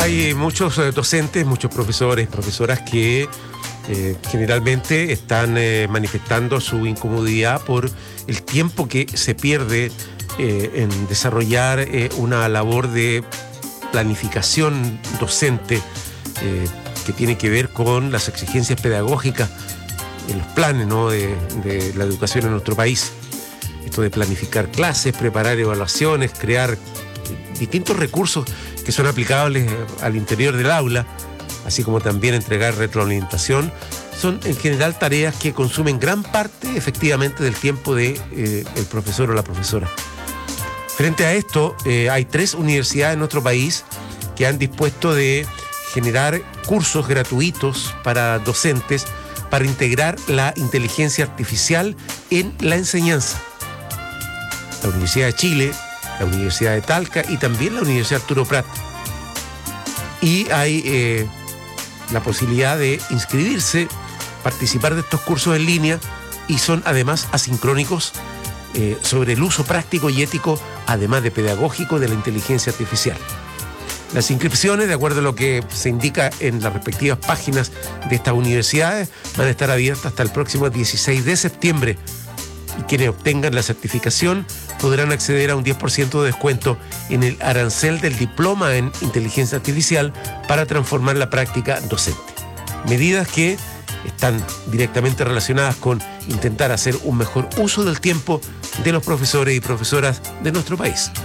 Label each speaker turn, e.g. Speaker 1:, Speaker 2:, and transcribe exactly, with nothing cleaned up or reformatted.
Speaker 1: Hay muchos eh, docentes, muchos profesores, profesoras que eh, generalmente están eh, manifestando su incomodidad por el tiempo que se pierde eh, en desarrollar eh, una labor de planificación docente eh, que tiene que ver con las exigencias pedagógicas en los planes, ¿no?, de, de la educación en nuestro país. Esto de planificar clases, preparar evaluaciones, crear distintos recursos que son aplicables al interior del aula, así como también entregar retroalimentación, son en general tareas que consumen gran parte efectivamente del tiempo del de, eh, el profesor o la profesora. Frente a esto, eh, hay tres universidades en nuestro país que han dispuesto de generar cursos gratuitos para docentes para integrar la inteligencia artificial en la enseñanza. La Universidad de Chile, la Universidad de Talca y también la Universidad Arturo Prat. Y hay eh, la posibilidad de inscribirse, participar de estos cursos en línea, y son además asincrónicos eh, sobre el uso práctico y ético, además de pedagógico, de la inteligencia artificial. Las inscripciones, de acuerdo a lo que se indica en las respectivas páginas de estas universidades, van a estar abiertas hasta el próximo dieciséis de septiembre. Y quienes obtengan la certificación podrán acceder a un diez por ciento de descuento en el arancel del diploma en inteligencia artificial para transformar la práctica docente. Medidas que están directamente relacionadas con intentar hacer un mejor uso del tiempo de los profesores y profesoras de nuestro país.